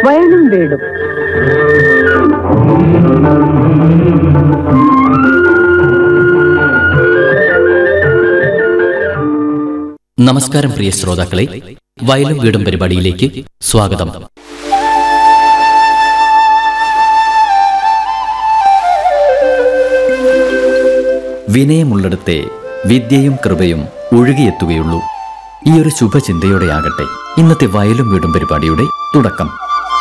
വയലും വീടും. നമസ്കാരം പ്രിയ ശ്രോതാക്കളെ, വയലും വീടും പരിപാടിയിലേക്ക് സ്വാഗതം. വിനയമുള്ളിടത്തെ വിദ്യയും കൃപയും ഒഴുകിയെത്തുകയുള്ളൂ. ഈ ഒരു ശുഭചിന്തയോടെയാകട്ടെ ഇന്നത്തെ വയലും വീടും പരിപാടിയുടെ തുടക്കം.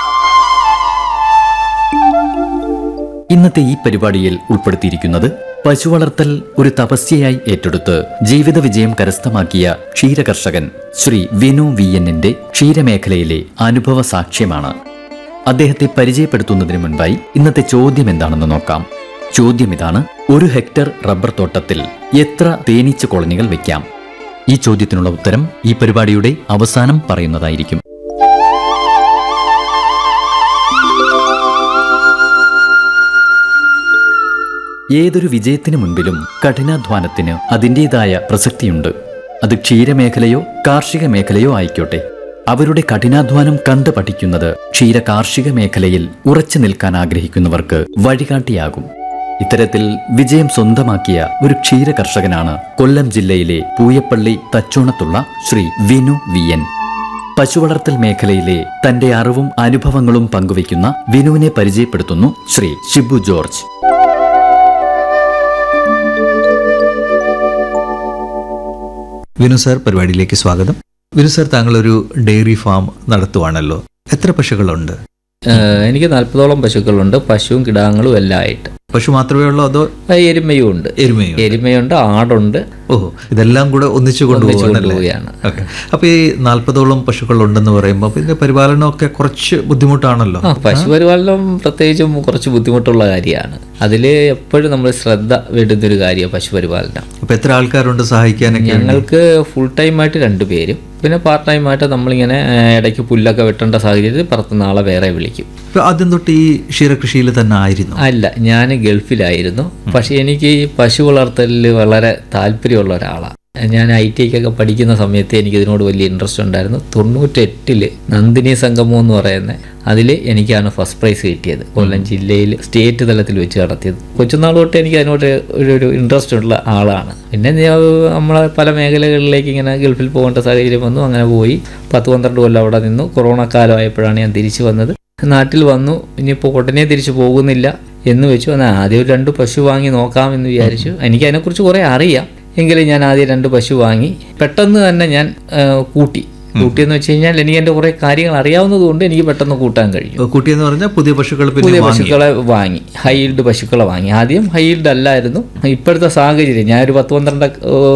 ഇന്നത്തെ ഈ പരിപാടിയിൽ ഉൾപ്പെടുത്തിയിരിക്കുന്നത് പശു വളർത്തൽ ഒരു തപസ്യയായി ഏറ്റെടുത്ത് ജീവിത വിജയം കരസ്ഥമാക്കിയ ക്ഷീരകർഷകൻ ശ്രീ വിനു VN-ന്റെ ക്ഷീരമേഖലയിലെ അനുഭവ സാക്ഷ്യമാണ്. അദ്ദേഹത്തെ പരിചയപ്പെടുത്തുന്നതിന് മുൻപായി ഇന്നത്തെ ചോദ്യം എന്താണെന്ന് നോക്കാം. ചോദ്യം ഇതാണ്: 1 ഹെക്ടർ റബ്ബർ തോട്ടത്തിൽ എത്ര തേനീച്ച കോളനികൾ വയ്ക്കാം? ഈ ചോദ്യത്തിനുള്ള ഉത്തരം ഈ പരിപാടിയുടെ അവസാനം പറയുന്നതായിരിക്കും. ഏതൊരു വിജയത്തിന് മുൻപിലും കഠിനാധ്വാനത്തിന് അതിൻ്റെതായ പ്രസക്തിയുണ്ട്. അത് ക്ഷീരമേഖലയോ കാർഷിക മേഖലയോ ആയിക്കോട്ടെ. അവരുടെ കഠിനാധ്വാനം കണ്ടു പഠിക്കുന്നത് ക്ഷീര കാർഷിക മേഖലയിൽ ഉറച്ചു നിൽക്കാൻ ആഗ്രഹിക്കുന്നവർക്ക് വഴികാട്ടിയാകും. ഇത്തരത്തിൽ വിജയം സ്വന്തമാക്കിയ ഒരു ക്ഷീര കർഷകനാണ് കൊല്ലം ജില്ലയിലെ പൂയപ്പള്ളി തച്ചോണത്തുള്ള ശ്രീ വിനു VN. പശുവളർത്തൽ മേഖലയിലെ തന്റെ അറിവും അനുഭവങ്ങളും പങ്കുവയ്ക്കുന്ന വിനുവിനെ പരിചയപ്പെടുത്തുന്നു ശ്രീ ഷിബു ജോർജ്. വിനു സാർ, പരിപാടിയിലേക്ക് സ്വാഗതം. Vinu sir, താങ്കളൊരു diary farm നടത്തുവാണല്ലോ. എത്ര പശുക്കളുണ്ട്? എനിക്ക് 40ഓളം പശുക്കളുണ്ട്. പശുവും കിടാങ്ങളും എല്ലാം ആയിട്ട്. പശു മാത്രമേ ഉള്ളൂ അതോ എരുമയും ഉണ്ട്? എരുമയുണ്ട്, ആടുണ്ട്. ഓഹോ, ഇതെല്ലാം കൂടെ ഒന്നിച്ചു കൊണ്ടുപോവുകയാണ്. അപ്പൊ ഈ 40ഓളം പശുക്കൾ ഉണ്ടെന്ന് പറയുമ്പോൾ ഇതിന്റെ പരിപാലനമൊക്കെ കുറച്ച് ബുദ്ധിമുട്ടാണല്ലോ. പശു പരിപാലനം പ്രത്യേകിച്ചും കുറച്ച് ബുദ്ധിമുട്ടുള്ള കാര്യമാണ്. അതിൽ എപ്പോഴും നമ്മൾ ശ്രദ്ധ വേണ്ടുന്നൊരു കാര്യമാണ് പശു പരിപാലനം. അപ്പൊ എത്ര ആൾക്കാരുണ്ട് സഹായിക്കാനൊക്കെ? ഞങ്ങൾക്ക് ഫുൾ ടൈമായിട്ട് 2 പേരും, പിന്നെ പാർട്ട് ടൈമായിട്ട് നമ്മളിങ്ങനെ ഇടയ്ക്ക് പുല്ലൊക്കെ വെട്ടേണ്ട സാഹചര്യത്തിൽ പുറത്തുനിന്ന് ആളെ വേറെ വിളിക്കും. ആദ്യം തൊട്ട് ഈ ക്ഷീരകൃഷിയിൽ തന്നെ ആയിരുന്നു? അല്ല, ഞാൻ ഗൾഫിലായിരുന്നു. പക്ഷെ എനിക്ക് ഈ പശു വളർത്തലിൽ വളരെ താല്പര്യമുള്ള ഒരാളാണ്. ഞാൻ ITIക്കൊക്കെ പഠിക്കുന്ന സമയത്ത് എനിക്ക് ഇതിനോട് വലിയ ഇൻട്രസ്റ്റ് ഉണ്ടായിരുന്നു. 98 നന്ദിനി സംഗമം എന്ന് പറയുന്ന അതിൽ എനിക്കാണ് ഫസ്റ്റ് പ്രൈസ് കിട്ടിയത്. കൊല്ലം ജില്ലയിൽ സ്റ്റേറ്റ് തലത്തിൽ വെച്ച് നടത്തിയത്. കൊച്ചുനാൾ തൊട്ട് എനിക്ക് അതിനോട് ഒരു ഇൻട്രസ്റ്റ് ഉള്ള ആളാണ്. പിന്നെ നമ്മളെ പല മേഖലകളിലേക്ക് ഇങ്ങനെ ഗൾഫിൽ പോകേണ്ട സാഹചര്യം വന്നു. അങ്ങനെ പോയി 10-12 കൊല്ലം അവിടെ നിന്നു. കൊറോണ കാലമായപ്പോഴാണ് ഞാൻ തിരിച്ചു വന്നത്. നാട്ടിൽ വന്നു. ഇനിയിപ്പോൾ ഉടനെ തിരിച്ചു പോകുന്നില്ല എന്ന് വെച്ചു. ആദ്യം ഒരു 2 പശു വാങ്ങി നോക്കാമെന്ന് വിചാരിച്ചു. എനിക്ക് അതിനെക്കുറിച്ച് കുറേ അറിയാം. എങ്കിലും ഞാൻ ആദ്യം 2 പശു വാങ്ങി. പെട്ടെന്ന് തന്നെ ഞാൻ കൂട്ടിയെന്ന് വെച്ച് കഴിഞ്ഞാൽ എനിക്ക് എൻ്റെ കുറേ കാര്യങ്ങൾ അറിയാവുന്നത് കൊണ്ട് എനിക്ക് പെട്ടെന്ന് കൂട്ടാൻ കഴിയും. കൂട്ടിയെന്ന് പറഞ്ഞാൽ പുതിയ പശുക്കളെ വാങ്ങി. ഹൈ ഈൽഡ് പശുക്കളെ വാങ്ങി. ആദ്യം ഹൈ ഈൽഡ് അല്ലായിരുന്നു. ഇപ്പോഴത്തെ സാഹചര്യം, ഞാനൊരു 10-12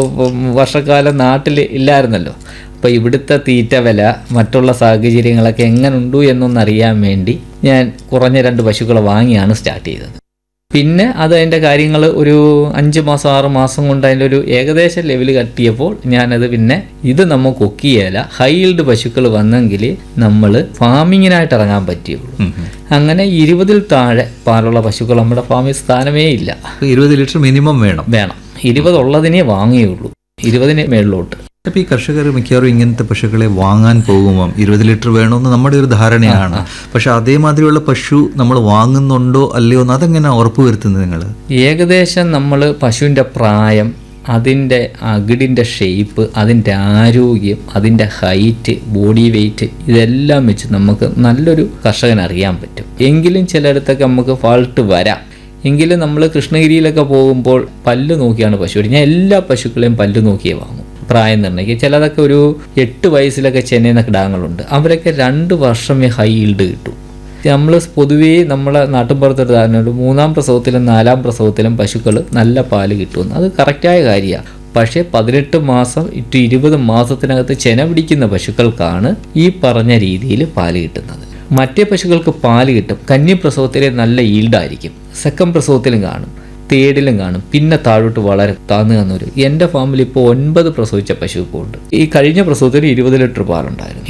വർഷക്കാലം നാട്ടിൽ ഇല്ലായിരുന്നല്ലോ. അപ്പോൾ ഇവിടുത്തെ തീറ്റ വില, മറ്റുള്ള സാഹചര്യങ്ങളൊക്കെ എങ്ങനെയുണ്ടു എന്നൊന്നറിയാൻ വേണ്ടി ഞാൻ കുറഞ്ഞ 2 പശുക്കളെ വാങ്ങിയാണ് സ്റ്റാർട്ട് ചെയ്തത്. പിന്നെ അതിൻ്റെ കാര്യങ്ങൾ ഒരു 5 മാസം 6 മാസം കൊണ്ട് അതിൻ്റെ ഒരു ഏകദേശം ലെവൽ കട്ടിയപ്പോൾ ഞാനത് പിന്നെ ഇത് നമുക്ക് ഒക്കിയല്ല, ഹൈ ഈൽഡ് പശുക്കൾ വന്നെങ്കിൽ നമ്മൾ ഫാമിങ്ങിനായിട്ട് ഇറങ്ങാൻ പറ്റുള്ളൂ. അങ്ങനെ 20-ൽ താഴെ പാലുള്ള പശുക്കൾ നമ്മുടെ ഫാമിൽ സ്ഥാനമേ ഇല്ല. 20 ലിറ്റർ മിനിമം വേണം. 20 ഉള്ളതിനേ വാങ്ങിയുള്ളൂ, 20-ന് മേളിലോട്ട്. അപ്പോൾ ഈ കർഷകർ മിക്കവാറും ഇങ്ങനത്തെ പശുക്കളെ വാങ്ങാൻ പോകുമ്പം 20 ലിറ്റർ വേണമെന്ന് നമ്മുടെ ഒരു ധാരണയാണ്. പക്ഷെ അതേമാതിരിയുള്ള പശു നമ്മൾ വാങ്ങുന്നുണ്ടോ അല്ലയോ എന്ന് അതെങ്ങനെ ഉറപ്പ് വരുത്തുന്നത് നിങ്ങൾ? ഏകദേശം നമ്മൾ പശുവിൻ്റെ പ്രായം, അതിൻ്റെ അകിടിൻ്റെ ഷേപ്പ്, അതിൻ്റെ ആരോഗ്യം, അതിൻ്റെ ഹൈറ്റ്, ബോഡി വെയ്റ്റ്, ഇതെല്ലാം വെച്ച് നമുക്ക് നല്ലൊരു കർഷകനെ അറിയാൻ പറ്റും. എങ്കിലും ചിലയിടത്തൊക്കെ നമുക്ക് ഫാൾട്ട് വരാം. എങ്കിലും നമ്മൾ കൃഷ്ണഗിരിയിലൊക്കെ പോകുമ്പോൾ പല്ല് നോക്കിയാണ് പശു. ഞാൻ എല്ലാ പശുക്കളെയും പല്ല് നോക്കിയേ വാങ്ങും. പ്രായം നിർണ്ണയിക്കുക. ചിലതൊക്കെ ഒരു 8 വയസ്സിലൊക്കെ ചെന്നൈന്ന കിടാങ്ങളുണ്ട്. അവരൊക്കെ 2 വർഷമേ ഹൈ ഈൽഡ് കിട്ടും. നമ്മൾ പൊതുവേ നമ്മളെ നാട്ടിൻപുറത്തൊരു ധാരണയുണ്ട്, 3-ാം പ്രസവത്തിലും 4-ാം പ്രസവത്തിലും പശുക്കൾ നല്ല പാല് കിട്ടുമെന്ന്. അത് കറക്റ്റായ കാര്യമാണ്. പക്ഷേ 18 മാസം ടു 20 മാസത്തിനകത്ത് ചെന പിടിക്കുന്ന പശുക്കൾക്കാണ് ഈ പറഞ്ഞ രീതിയിൽ പാല് കിട്ടുന്നത്. മറ്റേ പശുക്കൾക്ക് പാല് കിട്ടും. കന്നി പ്രസവത്തിലെ നല്ല ഈൽഡായിരിക്കും. സെക്കൻഡ് പ്രസവത്തിലും കാണും, തേടിലും കാണും. പിന്നെ താഴോട്ട് വളരെ താന്നു തന്നൊരു. എൻ്റെ ഫാമിൽ ഇപ്പോൾ 9 പ്രസവിച്ച പശു ഇപ്പോൾ ഉണ്ട്. ഈ കഴിഞ്ഞ പ്രസവത്തിൽ 20 ലിറ്റർ പാലുണ്ടായിരുന്നു.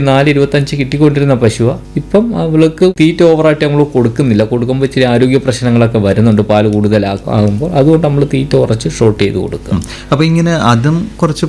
24-25 കിട്ടിക്കൊണ്ടിരുന്ന പശുവാണ്. ഇപ്പം അവൾക്ക് തീറ്റ ഓവറായിട്ട് നമ്മൾ കൊടുക്കുന്നില്ല. കൊടുക്കുമ്പോൾ ഇച്ചിരി ആരോഗ്യ പ്രശ്നങ്ങളൊക്കെ വരുന്നുണ്ട് പാല് കൂടുതലാകുമ്പോൾ. അതുകൊണ്ട് നമ്മൾ തീറ്റ കുറച്ച് ഷോർട്ട് ചെയ്ത് കൊടുക്കും. അപ്പോൾ ഇങ്ങനെ അതും കുറച്ച്